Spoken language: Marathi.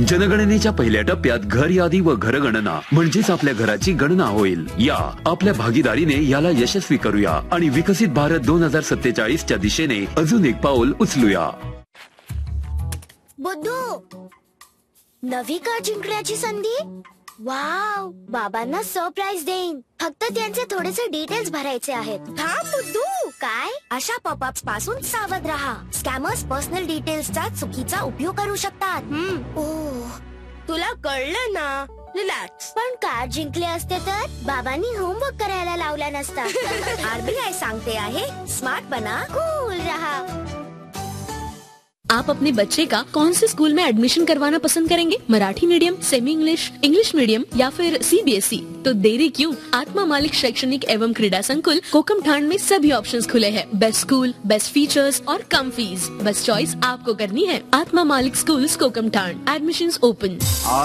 जनगणनेच्या पहिल्या टप्प्यात घर यादी व घरगणना म्हणजेच आपल्या घराची गणना होईल. या आपल्या भागीदारीने याला यशस्वी करूया आणि विकसित भारत 2047 च्या दिशेने अजून एक पाऊल उचलूया. बुद्धू, नवी कार जिंकण्याची संधी. वाव, बाबांना सरप्राईज देईन. फक्त त्यांचे थोडेसे डिटेल्स भरायचे आहेत. थांब बुद्धू. काय? अशा पॉपअप्स पासून सावध राहा. स्कॅमर्स पर्सनल डिटेल्सचा चुकीचा उपयोग करू शकतात. ओह, तुला कळलं ना. रिलॅक्स. पण कार जिंकले असते तर बाबांनी होमवर्क करायला लावला नसता. आरबीआय सांगते आहे, स्मार्ट बना, कूल रहा. आप अपने बच्चे का कौन से स्कूल में एडमिशन करवाना पसंद करेंगे? Marathi medium, semi English, English medium या फिर CBSE? तो देरी क्यों? आत्मा मालिक शैक्षणिक एवं क्रीड़ा संकुल कोकमठाण में सभी ऑप्शंस खुले हैं. बेस्ट स्कूल, बेस्ट फीचर्स और कम फीस. बस चॉइस आपको करनी है. आत्मा मालिक स्कूल्स कोकमठाण. Admissions open.